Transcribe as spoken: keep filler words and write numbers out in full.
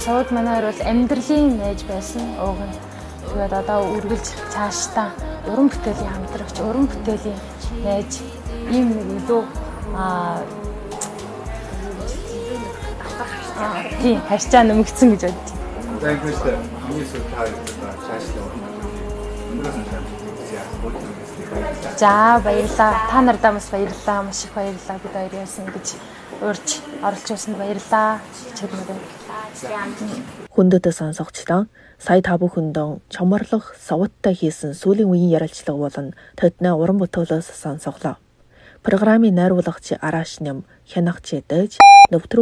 Сууд манайр бол амьдралын найз байсан ууг нь. Тэгээд одоо үргэлж цаашдаа уран бүтээлийн хамтрагч, уран бүтээлийн найз ийм нэг илүү аа тий харьцаа нэмэгдсэн гэж бодчих. За энэ ч хамгийн сүүл та цаашлаа. За баярлалаа. Та нартай бас баярлалаа. Маш их баярлалаа. Бид хоёр яасан гэж урьж оролцож байсанд баярлалаа. Чигмээ. Хүндэт сонсогчлоо. Сая та бүхэндээ чамарлах савттай хийсэн сүүлийн үеийн ярилцлага болон тодны уран бүтээлээс сонсоглоо. Программын найруулагч Араш нэм хянагч ядаж